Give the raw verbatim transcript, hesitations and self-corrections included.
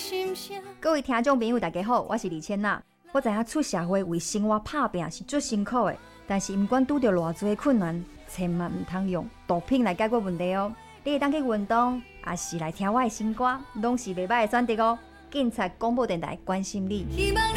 各位听众朋友大家好，我是李千娜。我知影出社会为生活打拼是最辛苦的，但是不管拄到偌多困难，千万唔通用毒品来解决问题哦。你会当去运动，也是来听我的新歌，拢是袂歹的选择哦。警察广播电台关心你。